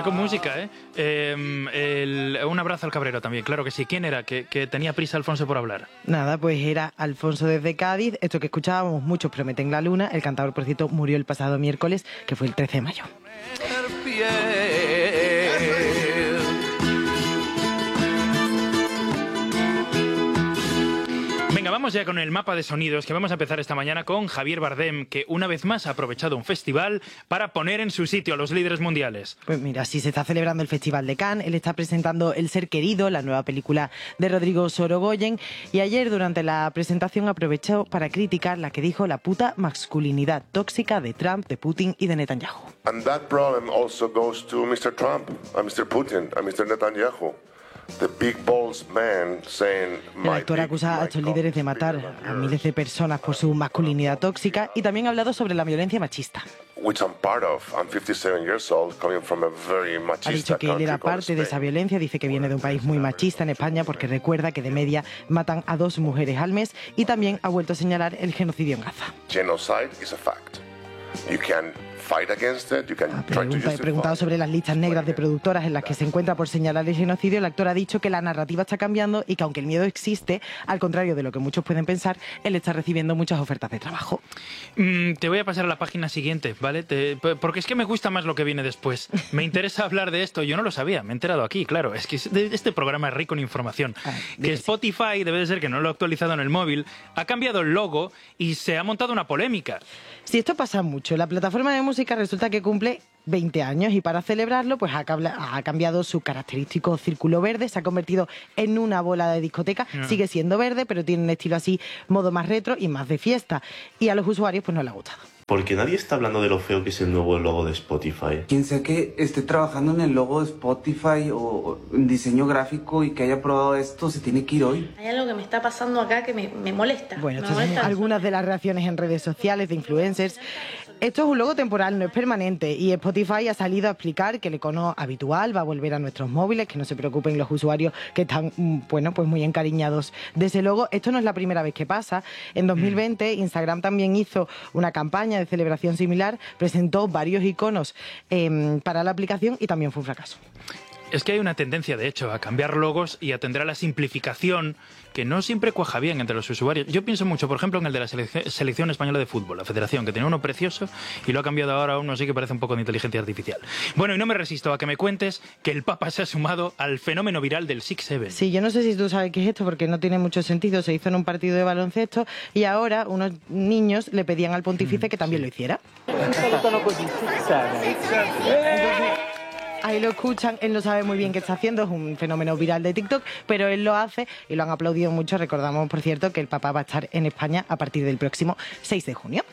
con música, ¿eh? Un abrazo al Cabrero también, claro que sí. ¿Quién era? Que tenía prisa Alfonso por hablar. Nada, pues era Alfonso desde Cádiz. Esto que escuchábamos, Muchos prometen la luna. El cantador, por cierto, murió el pasado miércoles, que fue el 13 de mayo. Venga, vamos ya con el mapa de sonidos, que vamos a empezar esta mañana con Javier Bardem, que una vez más ha aprovechado un festival para poner en su sitio a los líderes mundiales. Pues mira, así se está celebrando el Festival de Cannes. Él está presentando El ser querido, la nueva película de Rodrigo Sorogoyen, y ayer durante la presentación aprovechó para criticar la que dijo la puta masculinidad tóxica de Trump, de Putin y de Netanyahu. And that problem also goes to Mr. Trump, and Mr. Putin, and Mr. Netanyahu. The big balls man saying, el actor acusa a estos líderes de matar a miles de personas por su masculinidad tóxica y también ha hablado sobre la violencia machista. Which I'm part of. I'm 57 years old, coming from a very machista. Ha dicho que él era parte de esa violencia, dice que viene de un país muy machista en España porque recuerda que de media matan a 2 mujeres al mes y también ha vuelto a señalar el genocidio en Gaza. Genocide is a fact. You can fight against it, you can try to justify. Preguntado sobre las listas negras de productoras en las que se encuentra por señalar el genocidio, el actor ha dicho que la narrativa está cambiando y que aunque el miedo existe, al contrario de lo que muchos pueden pensar, él está recibiendo muchas ofertas de trabajo. Te voy a pasar a la página siguiente, ¿vale? Porque es que me gusta más lo que viene después. Me interesa hablar de esto, yo no lo sabía, me he enterado aquí, claro. Es que este programa es rico en información. Que Spotify, debe de ser que no lo ha actualizado en el móvil, ha cambiado el logo y se ha montado una polémica. Sí, esto pasa mucho. La plataforma de música resulta que cumple 20 años y para celebrarlo pues ha cambiado su característico círculo verde, se ha convertido en una bola de discoteca, sigue siendo verde pero tiene un estilo así, modo más retro y más de fiesta, y a los usuarios pues no les ha gustado. Porque nadie está hablando de lo feo que es el nuevo logo de Spotify. Quien sea que esté trabajando en el logo de Spotify o en diseño gráfico y que haya probado esto, se tiene que ir hoy. Hay algo que me está pasando acá que me molesta. Bueno, estas son algunas de las reacciones en redes sociales de influencers. Esto es un logo temporal, no es permanente, y Spotify ha salido a explicar que el icono habitual va a volver a nuestros móviles, que no se preocupen los usuarios que están, bueno, pues muy encariñados de ese logo. Esto no es la primera vez que pasa. En 2020 Instagram también hizo una campaña de celebración similar, presentó varios iconos para la aplicación y también fue un fracaso. Es que hay una tendencia, de hecho, a cambiar logos y atender a la simplificación que no siempre cuaja bien entre los usuarios. Yo pienso mucho, por ejemplo, en el de la Selección Española de Fútbol, la Federación, que tenía uno precioso y lo ha cambiado ahora a uno así que parece un poco de inteligencia artificial. Bueno, y no me resisto a que me cuentes que el Papa se ha sumado al fenómeno viral del 6-7. Sí, yo no sé si tú sabes qué es esto porque no tiene mucho sentido. Se hizo en un partido de baloncesto y ahora unos niños le pedían al pontífice que también lo hiciera. Ahí lo escuchan, él no sabe muy bien qué está haciendo, es un fenómeno viral de TikTok, pero él lo hace y lo han aplaudido mucho. Recordamos, por cierto, que el Papa va a estar en España a partir del próximo 6 de junio.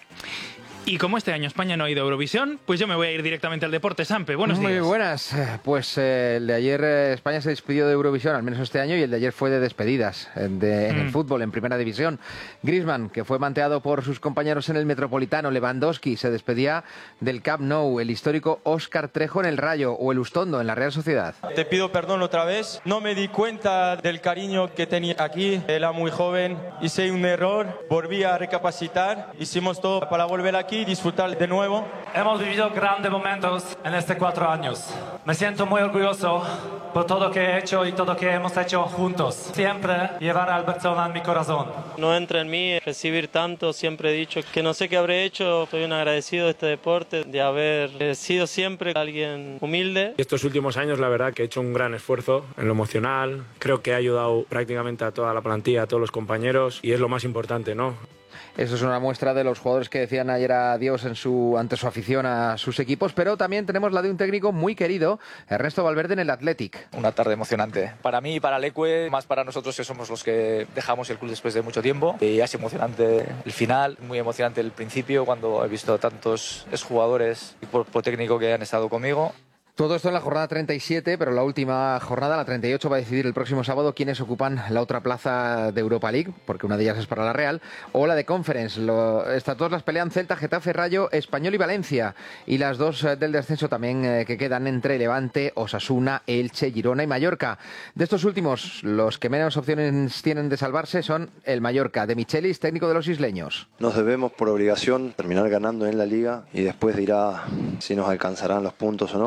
Y como este año España no ha ido a Eurovisión, pues yo me voy a ir directamente al deporte. Sampe, buenos días. Muy buenas. Pues el de ayer España se despidió de Eurovisión, al menos este año, y el de ayer fue de despedidas en el fútbol, en Primera División. Griezmann, que fue manteado por sus compañeros en el Metropolitano. Lewandowski se despedía del Camp Nou. El histórico Óscar Trejo en el Rayo, o el Ustondo en la Real Sociedad. Te pido perdón otra vez. No me di cuenta del cariño que tenía aquí. Era muy joven. Hice un error. Volví a recapacitar. Hicimos todo para volver aquí y disfrutar de nuevo. Hemos vivido grandes momentos en estos 4 años. Me siento muy orgulloso por todo lo que he hecho y todo lo que hemos hecho juntos. Siempre llevar al Barcelona en mi corazón. No entra en mí recibir tanto. Siempre he dicho que no sé qué habré hecho. Estoy un agradecido de este deporte, de haber sido siempre alguien humilde. Estos últimos años, la verdad, que he hecho un gran esfuerzo en lo emocional. Creo que he ayudado prácticamente a toda la plantilla, a todos los compañeros, y es lo más importante, ¿no? Eso es una muestra de los jugadores que decían ayer adiós ante su afición a sus equipos, pero también tenemos la de un técnico muy querido, Ernesto Valverde, en el Athletic. Una tarde emocionante. Para mí y para Leque, más para nosotros que somos los que dejamos el club después de mucho tiempo. Y es emocionante el final, muy emocionante el principio, cuando he visto tantos exjugadores y cuerpo técnico que han estado conmigo. Todo esto en la jornada 37, pero la última jornada, la 38, va a decidir el próximo sábado quiénes ocupan la otra plaza de Europa League, porque una de ellas es para la Real, o la de Conference. Estas dos las pelean Celta, Getafe, Rayo, Español y Valencia. Y las dos del descenso también que quedan entre Levante, Osasuna, Elche, Girona y Mallorca. De estos últimos, los que menos opciones tienen de salvarse son el Mallorca, de Michelis, técnico de los isleños. Nos debemos por obligación terminar ganando en la Liga y después dirá si nos alcanzarán los puntos o no. Y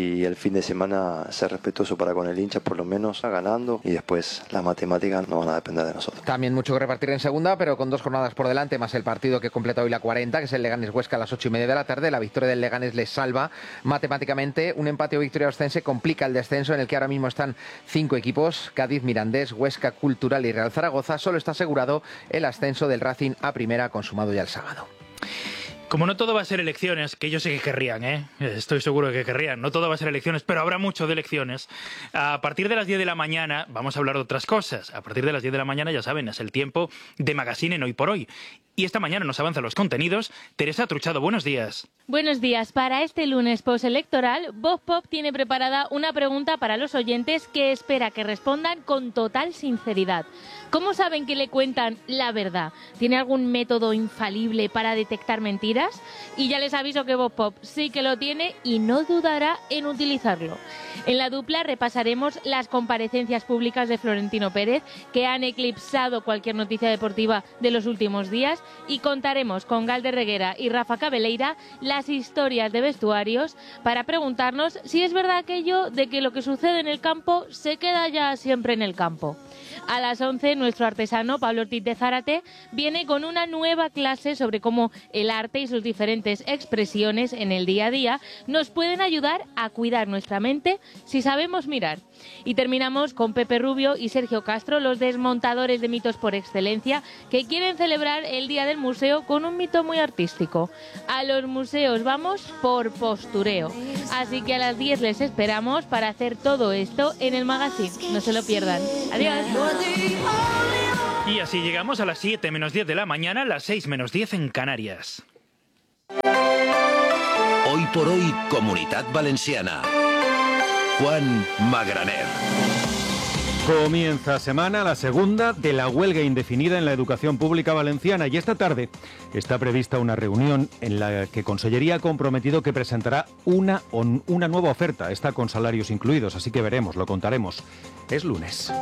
y el fin de semana ser respetuoso para con el hincha, por lo menos ganando, y después las matemáticas no van a depender de nosotros. También mucho que repartir en segunda, pero con 2 jornadas por delante, más el partido que completa hoy la 40, que es el Leganés-Huesca a las 8:30 de la tarde. La victoria del Leganés les salva matemáticamente. Un empate o victoria ostense complica el descenso, en el que ahora mismo están 5 equipos: Cádiz, Mirandés, Huesca, Cultural y Real Zaragoza. Solo está asegurado el ascenso del Racing a primera, consumado ya el sábado. Como no todo va a ser elecciones, que yo sé que querrían, estoy seguro de que querrían, no todo va a ser elecciones, pero habrá mucho de elecciones. A partir de las 10 de la mañana vamos a hablar de otras cosas. A partir de las 10 de la mañana, ya saben, es el tiempo de Magazine en Hoy por Hoy. Y esta mañana nos avanzan los contenidos. Teresa Truchado, buenos días. Buenos días. Para este lunes postelectoral, Voz Pop tiene preparada una pregunta para los oyentes que espera que respondan con total sinceridad. ¿Cómo saben que le cuentan la verdad? ¿Tiene algún método infalible para detectar mentiras? Y ya les aviso que Voz Pop sí que lo tiene y no dudará en utilizarlo. En la dupla repasaremos las comparecencias públicas de Florentino Pérez, que han eclipsado cualquier noticia deportiva de los últimos días, y contaremos con Galder Reguera y Rafa Cabeleira las historias de vestuarios para preguntarnos si es verdad aquello de que lo que sucede en el campo se queda ya siempre en el campo. A las 11, nuestro artesano Pablo Ortiz de Zárate viene con una nueva clase sobre cómo el arte y sus diferentes expresiones en el día a día nos pueden ayudar a cuidar nuestra mente si sabemos mirar. Y terminamos con Pepe Rubio y Sergio Castro, los desmontadores de mitos por excelencia, que quieren celebrar el Día del Museo con un mito muy artístico. A los museos vamos por postureo. Así que a las 10 les esperamos para hacer todo esto en el Magazine. No se lo pierdan. Adiós. Y así llegamos a las 7 menos 10 de la mañana, las 6 menos 10 en Canarias. Hoy por hoy, Comunitat Valenciana. Juan Magraner. Comienza semana la segunda de la huelga indefinida en la educación pública valenciana, y esta tarde está prevista una reunión en la que Consellería ha comprometido que presentará una nueva oferta, esta con salarios incluidos, así que veremos, lo contaremos. Es lunes.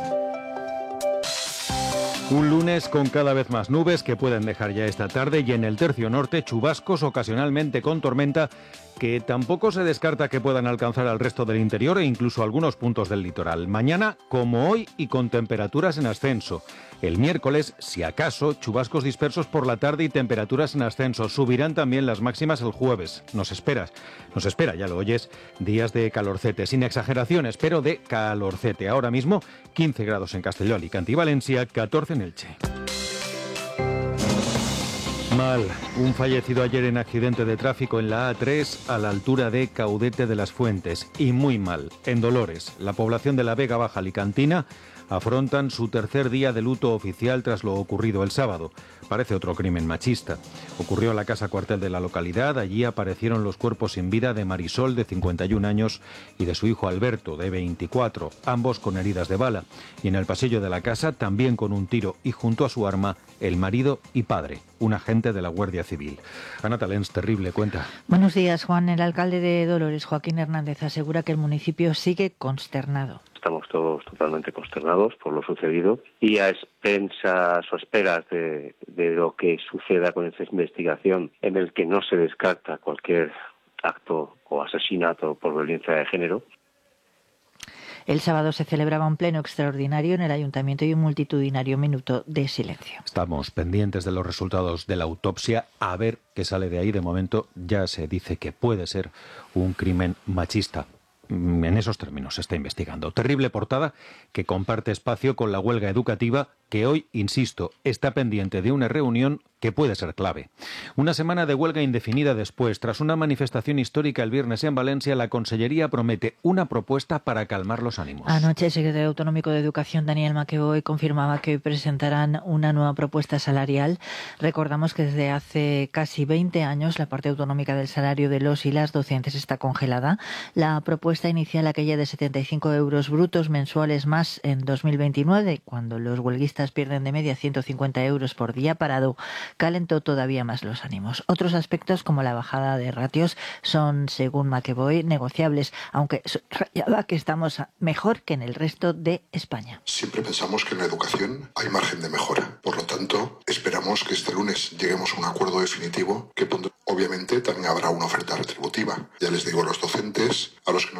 Un lunes con cada vez más nubes que pueden dejar ya esta tarde, y en el tercio norte chubascos ocasionalmente con tormenta que tampoco se descarta que puedan alcanzar al resto del interior e incluso algunos puntos del litoral. Mañana, como hoy, y con temperaturas en ascenso. El miércoles, si acaso, chubascos dispersos por la tarde y temperaturas en ascenso. Subirán también las máximas el jueves. Nos espera, ya lo oyes, días de calorcete, sin exageraciones, pero de calorcete. Ahora mismo, 15 grados en Castelló, Alicante y Valencia, 14 en Elche. Mal. Un fallecido ayer en accidente de tráfico en la A3 a la altura de Caudete de las Fuentes. Y muy mal. En Dolores, la población de la Vega Baja alicantina afrontan su tercer día de luto oficial tras lo ocurrido el sábado. Parece otro crimen machista. Ocurrió en la casa cuartel de la localidad. Allí aparecieron los cuerpos sin vida de Marisol, de 51 años, y de su hijo Alberto, de 24, ambos con heridas de bala. Y en el pasillo de la casa, también con un tiro y junto a su arma, el marido y padre, un agente de la Guardia Civil. Ana Talens, terrible, cuenta. Buenos días, Juan. El alcalde de Dolores, Joaquín Hernández, asegura que el municipio sigue consternado. Estamos todos totalmente consternados por lo sucedido y a expensas o esperas de lo que suceda con esta investigación, en el que no se descarta cualquier acto o asesinato por violencia de género. El sábado se celebraba un pleno extraordinario en el ayuntamiento y un multitudinario minuto de silencio. Estamos pendientes de los resultados de la autopsia, a ver qué sale de ahí. De momento ya se dice que puede ser un crimen machista. En esos términos se está investigando. Terrible portada que comparte espacio con la huelga educativa, que hoy, insisto, está pendiente de una reunión que puede ser clave. Una semana de huelga indefinida después, tras una manifestación histórica el viernes en Valencia, la Consellería promete una propuesta para calmar los ánimos. Anoche el secretario autonómico de Educación, Daniel Maqueboy, confirmaba que hoy presentarán una nueva propuesta salarial. Recordamos que desde hace casi 20 años la parte autonómica del salario de los y las docentes está congelada. La propuesta inicial, aquella de 75 euros brutos mensuales más en 2029, cuando los huelguistas pierden de media 150 euros por día parado, calentó todavía más los ánimos. Otros aspectos, como la bajada de ratios, son, según Maqueboy, negociables, aunque subrayaba que estamos mejor que en el resto de España. Siempre pensamos que en la educación hay margen de mejora. Por lo tanto, esperamos que este lunes lleguemos a un acuerdo definitivo que obviamente también habrá una oferta retributiva. Ya les digo a los docentes, a los que nos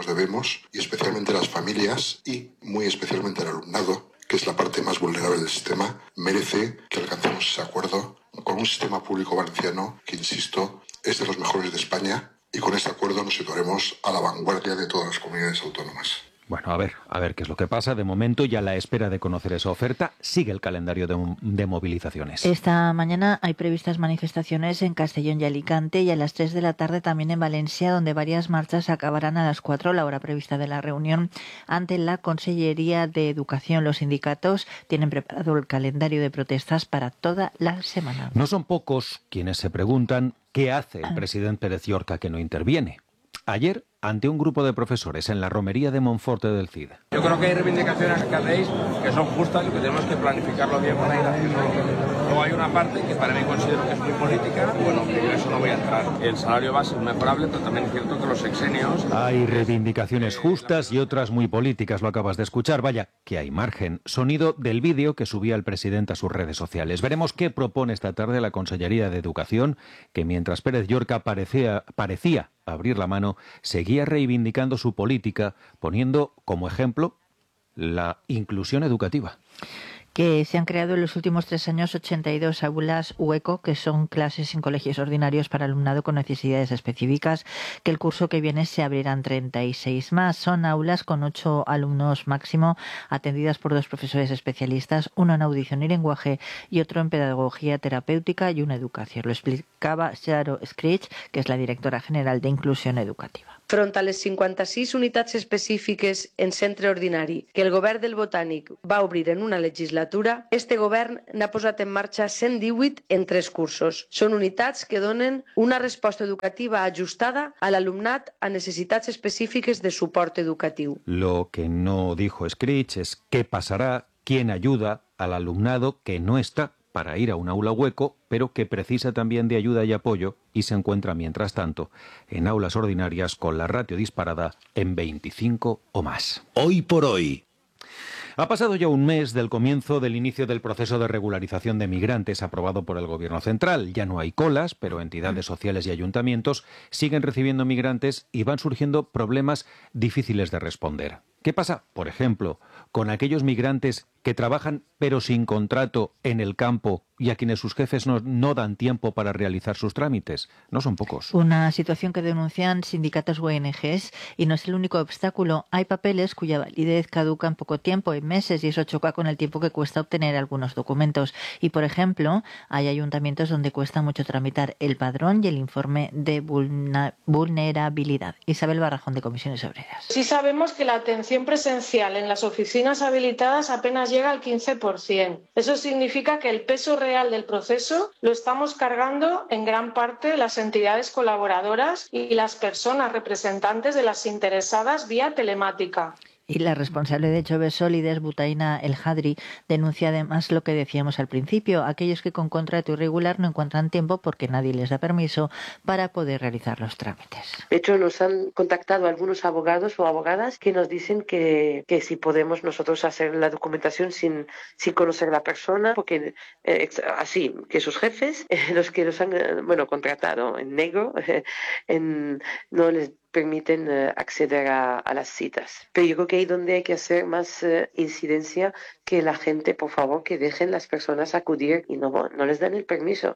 debemos, y especialmente las familias y muy especialmente el alumnado, que es la parte más vulnerable del sistema, merece que alcancemos ese acuerdo con un sistema público valenciano que, insisto, es de los mejores de España, y con ese acuerdo nos situaremos a la vanguardia de todas las comunidades autónomas. Bueno, a ver qué es lo que pasa. De momento, ya a la espera de conocer esa oferta, sigue el calendario de movilizaciones. Esta mañana hay previstas manifestaciones en Castellón y Alicante, y a las 3 de la tarde también en Valencia, donde varias marchas acabarán a las 4, la hora prevista de la reunión ante la Consellería de Educación. Los sindicatos tienen preparado el calendario de protestas para toda la semana. No son pocos quienes se preguntan qué hace el presidente Pérez Llorca que no interviene. Ayer, ante un grupo de profesores en la romería de Monforte del Cid. Yo creo que hay reivindicaciones que hacéis que son justas y que tenemos que planificarlo bien para ir haciéndolo. Luego hay una parte que para mí considero que es muy política, bueno, que yo eso no voy a entrar. El salario base es mejorable, pero también es cierto que los sexenios... Hay reivindicaciones justas y otras muy políticas, lo acabas de escuchar. Vaya, que hay margen. Sonido del vídeo que subía el presidente a sus redes sociales. Veremos qué propone esta tarde la Consellería de Educación, que mientras Pérez Llorca parecía abrir la mano, seguía reivindicando su política, poniendo como ejemplo la inclusión educativa. Que se han creado en los últimos 3 años 82 aulas hueco, que son clases en colegios ordinarios para alumnado con necesidades específicas, que el curso que viene se abrirán 36 más. Son aulas con 8 alumnos máximo, atendidas por 2 profesores especialistas, uno en audición y lenguaje y otro en pedagogía terapéutica y una educación. Lo explicaba Xaro Screech, que es la directora general de Inclusión Educativa. Front a les 56 unitats específiques en centre ordinari que el govern del Botànic va obrir en una legislatura, este govern n'ha posat en marxa 118 en 3 cursos. Són unitats que donen una resposta educativa ajustada a l'alumnat a necessitats específiques de suport educatiu. Lo que no dijo Screech es qué pasará, quién ayuda al alumnado que no está para ir a un aula hueco, pero que precisa también de ayuda y apoyo y se encuentra, mientras tanto, en aulas ordinarias con la ratio disparada en 25 o más. Hoy por hoy. Ha pasado ya un mes del comienzo del inicio del proceso de regularización de migrantes aprobado por el Gobierno central. Ya no hay colas, pero entidades sociales y ayuntamientos siguen recibiendo migrantes y van surgiendo problemas difíciles de responder. ¿Qué pasa, por ejemplo, con aquellos migrantes que trabajan pero sin contrato en el campo y a quienes sus jefes no dan tiempo para realizar sus trámites? No son pocos. Una situación que denuncian sindicatos o ONGs, y no es el único obstáculo. Hay papeles cuya validez caduca en poco tiempo, en meses, y eso choca con el tiempo que cuesta obtener algunos documentos. Y, por ejemplo, hay ayuntamientos donde cuesta mucho tramitar el padrón y el informe de vulnerabilidad. Isabel Barrajón, de Comisiones Obreras. Sí sabemos que la atención presencial en las oficinas habilitadas apenas llega al 15%. Eso significa que el peso real del proceso lo estamos cargando en gran parte las entidades colaboradoras y las personas representantes de las interesadas vía telemática. Y la responsable de Jove Sólides, Butaina El Hadri, denuncia además lo que decíamos al principio, aquellos que con contrato irregular no encuentran tiempo porque nadie les da permiso para poder realizar los trámites. De hecho, nos han contactado algunos abogados o abogadas que nos dicen que si podemos nosotros hacer la documentación sin conocer a la persona, porque así que sus jefes, los que los han contratado en negro, no les permiten acceder a las citas. Pero yo creo que ahí donde hay que hacer más incidencia, que la gente, por favor, que dejen las personas acudir y no les den el permiso.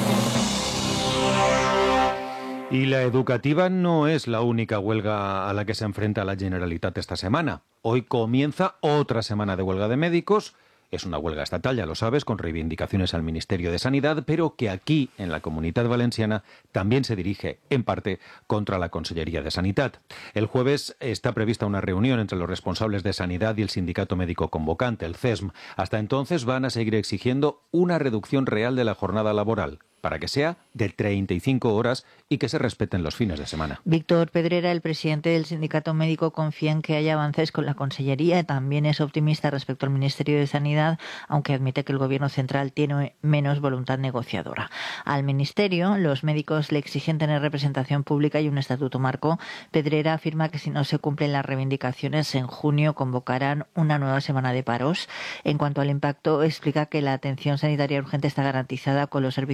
Y la educativa no es la única huelga a la que se enfrenta la Generalitat esta semana. Hoy comienza otra semana de huelga de médicos. Es una huelga estatal, ya lo sabes, con reivindicaciones al Ministerio de Sanidad, pero que aquí, en la Comunitat Valenciana, también se dirige, en parte, contra la Consellería de Sanidad. El jueves está prevista una reunión entre los responsables de Sanidad y el sindicato médico convocante, el CESM. Hasta entonces van a seguir exigiendo una reducción real de la jornada laboral, para que sea de 35 horas y que se respeten los fines de semana. Víctor Pedrera, el presidente del sindicato médico, confía en que haya avances con la Consellería. También es optimista respecto al Ministerio de Sanidad, aunque admite que el Gobierno central tiene menos voluntad negociadora. Al Ministerio, los médicos le exigen tener representación pública y un estatuto marco. Pedrera afirma que si no se cumplen las reivindicaciones, en junio convocarán una nueva semana de paros. En cuanto al impacto, explica que la atención sanitaria urgente está garantizada con los servicios mínimos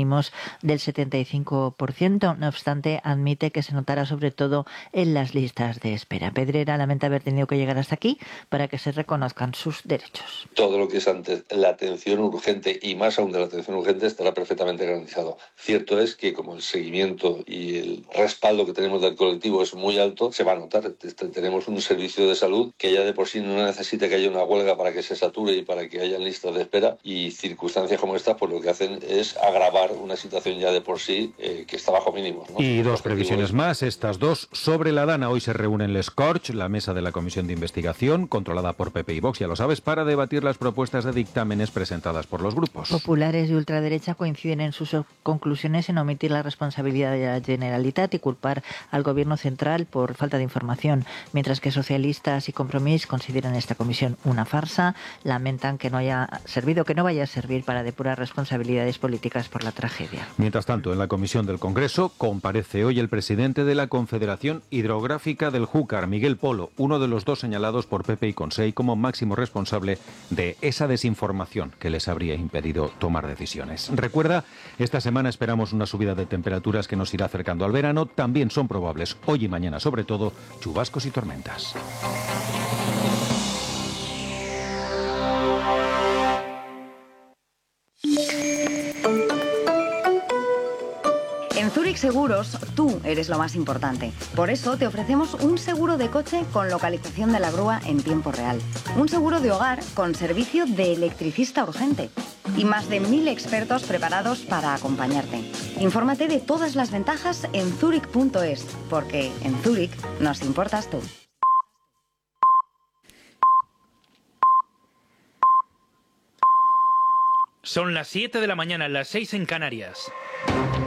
mínimos del 75%. No obstante, admite que se notará sobre todo en las listas de espera. Pedrera lamenta haber tenido que llegar hasta aquí para que se reconozcan sus derechos. Todo lo que es antes la atención urgente y más aún de la atención urgente estará perfectamente garantizado. Cierto es que como el seguimiento y el respaldo que tenemos del colectivo es muy alto, se va a notar. Tenemos un servicio de salud que ya de por sí no necesita que haya una huelga para que se sature y para que haya listas de espera, y circunstancias como estas pues lo que hacen es agravar una situación ya de por sí que está bajo mínimos, ¿no? Y dos previsiones más, estas dos sobre la Dana. Hoy se reúne en Les Corts, la mesa de la Comisión de Investigación, controlada por PP y Vox, ya lo sabes, para debatir las propuestas de dictámenes presentadas por los grupos. Populares y ultraderecha coinciden en sus conclusiones en omitir la responsabilidad de la Generalitat y culpar al Gobierno central por falta de información, mientras que socialistas y Compromís consideran esta comisión una farsa, lamentan que no vaya a servir para depurar responsabilidades políticas por la tragedia. Mientras tanto, en la comisión del Congreso comparece hoy el presidente de la Confederación Hidrográfica del Júcar, Miguel Polo, uno de los dos señalados por PP y Consell como máximo responsable de esa desinformación que les habría impedido tomar decisiones. Recuerda, esta semana esperamos una subida de temperaturas que nos irá acercando al verano. También son probables hoy y mañana, sobre todo, chubascos y tormentas. En Zurich Seguros, tú eres lo más importante. Por eso te ofrecemos un seguro de coche con localización de la grúa en tiempo real. Un seguro de hogar con servicio de electricista urgente. Y más de 1000 expertos preparados para acompañarte. Infórmate de todas las ventajas en zurich.es, porque en Zurich nos importas tú. Son las 7 de la mañana, las 6 en Canarias.